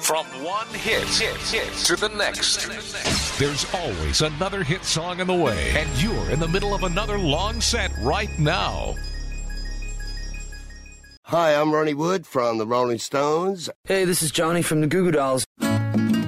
From one hit to the next. There's always another hit song in the way, and you're in the middle of another long set right now. Hi, I'm Ronnie Wood from the Rolling Stones. Hey, this is Johnny from the Goo Goo Dolls.